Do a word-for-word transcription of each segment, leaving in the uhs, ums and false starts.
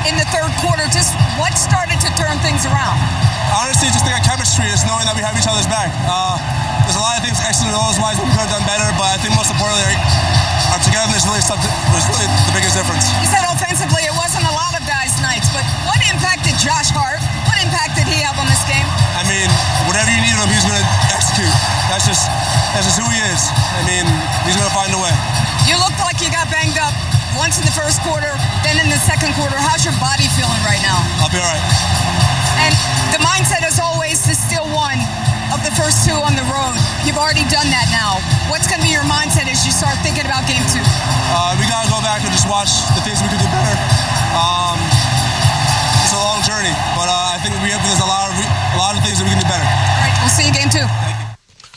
in the third quarter. Just what started to turn things around? Honestly, just think of chemistry, just knowing that we have each other's back. Uh, there's a lot of things X and O's wise we could have done better, but I think most importantly, our, our togetherness really something was really the biggest difference. You said offensively it wasn't a lot of guys' nights, but what impact did Josh Hart? What impact did he have on this game? I mean, whatever you need him, he's going to execute. That's just that's just who he is. I mean, he's going to find a way. You looked like you got banged up once in the first quarter, then in the second quarter. How's your body feeling right now? I'll be all right. And the mindset, as always, to steal one of the first two on the road. You've already done that now. What's going to be your mindset as you start thinking about game two? Uh, we got to go back and just watch the things we could do better. Um, it's a long journey, but uh, I think we have, there's a lot of a lot of things that we can do better. All right, we'll see you game two. Thank you.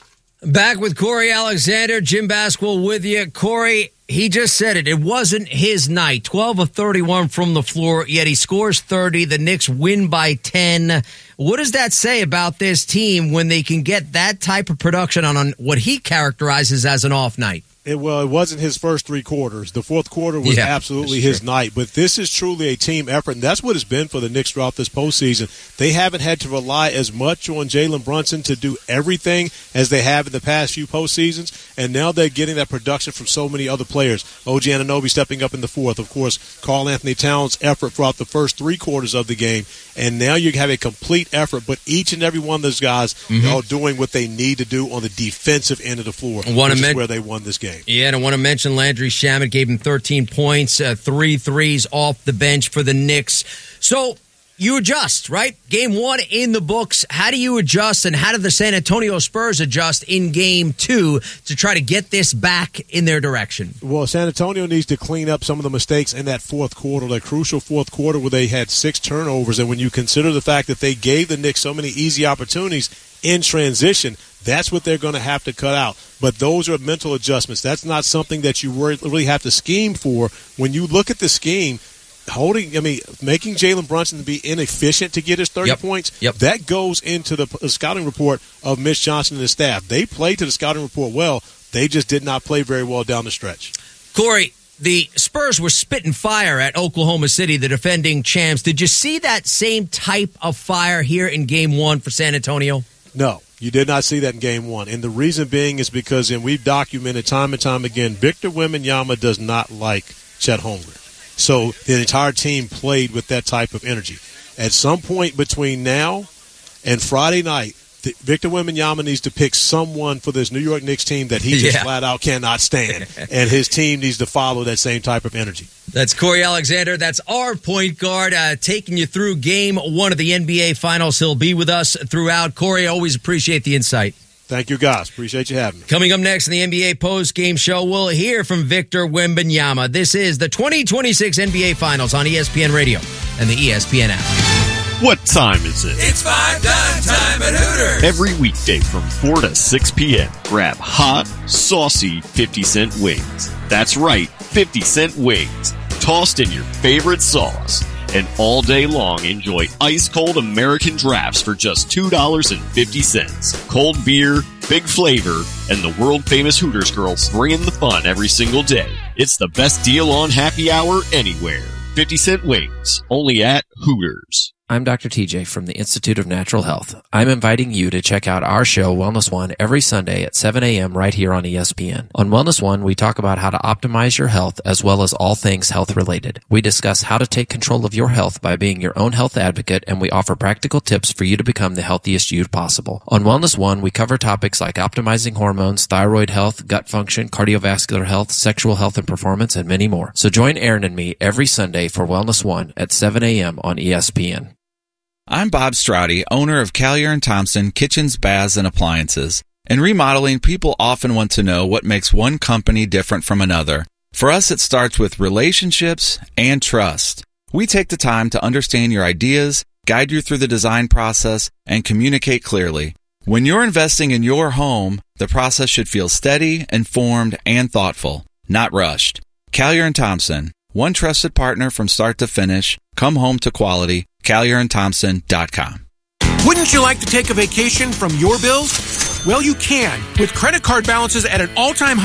Back with Corey Alexander, Jim Basquill with you. Corey, he just said it. It wasn't his night. twelve of thirty-one from the floor, yet he scores thirty. The Knicks win by ten. What does that say about this team when they can get that type of production on, on what he characterizes as an off night? It, well, it wasn't his first three quarters. The fourth quarter was yeah, absolutely his true. night. But this is truly a team effort, and that's what it's been for the Knicks throughout this postseason. They haven't had to rely as much on Jalen Brunson to do everything as they have in the past few postseasons, and now they're getting that production from so many other players. O G Anunoby stepping up in the fourth. Of course, Karl Anthony Towns' effort throughout the first three quarters of the game. And now you have a complete effort, but each and every one of those guys mm-hmm. are doing what they need to do on the defensive end of the floor, which men- is where they won this game. Yeah, and I want to mention Landry Shamet gave him thirteen points, uh, three threes off the bench for the Knicks. So you adjust, right? Game one in the books. How do you adjust, and how did the San Antonio Spurs adjust in game two to try to get this back in their direction? Well, San Antonio needs to clean up some of the mistakes in that fourth quarter, that crucial fourth quarter where they had six turnovers. And when you consider the fact that they gave the Knicks so many easy opportunities in transition, that's what they're going to have to cut out. But those are mental adjustments. That's not something that you really have to scheme for. When you look at the scheme, holding, I mean, making Jalen Brunson to be inefficient to get his thirty yep. points, yep. that goes into the, the scouting report of Mitch Johnson and his staff. They played to the scouting report well. They just did not play very well down the stretch. Corey, the Spurs were spitting fire at Oklahoma City, the defending champs. Did you see that same type of fire here in game one for San Antonio? No. You did not see that in game one. And the reason being is because, and we've documented time and time again, Victor Wembanyama does not like Chet Holmgren. So the entire team played with that type of energy. At some point between now and Friday night, Victor Wembanyama needs to pick someone for this New York Knicks team that he just yeah. flat out cannot stand. And his team needs to follow that same type of energy. That's Corey Alexander. That's our point guard uh, taking you through game one of the N B A Finals. He'll be with us throughout. Corey, always appreciate the insight. Thank you, guys. Appreciate you having me. Coming up next in the N B A post-game show, we'll hear from Victor Wembanyama. This is the twenty twenty-six N B A Finals on E S P N Radio and the E S P N app. What time is it? It's five dime time at Hooters. Every weekday from four to six p.m., grab hot, saucy fifty cent wings. That's right, fifty cent wings. Tossed in your favorite sauce. And all day long, enjoy ice-cold American drafts for just two dollars and fifty cents. Cold beer, big flavor, and the world-famous Hooters girls bringing the fun every single day. It's the best deal on happy hour anywhere. fifty cent wings, only at Hooters. I'm Doctor T J from the Institute of Natural Health. I'm inviting you to check out our show, Wellness One, every Sunday at seven a.m. right here on E S P N. On Wellness One, we talk about how to optimize your health as well as all things health-related. We discuss how to take control of your health by being your own health advocate, and we offer practical tips for you to become the healthiest you possible. On Wellness One, we cover topics like optimizing hormones, thyroid health, gut function, cardiovascular health, sexual health and performance, and many more. So join Aaron and me every Sunday for Wellness One at seven a.m. on E S P N. I'm Bob Straudy, owner of Callier and Thompson Kitchens, Baths, and Appliances. In remodeling, people often want to know what makes one company different from another. For us, it starts with relationships and trust. We take the time to understand your ideas, guide you through the design process, and communicate clearly. When you're investing in your home, the process should feel steady, informed, and thoughtful, not rushed. Callier and Thompson, one trusted partner from start to finish. Come home to quality. Callier and Thompson dot com. Wouldn't you like to take a vacation from your bills? Well, you can with credit card balances at an all-time high.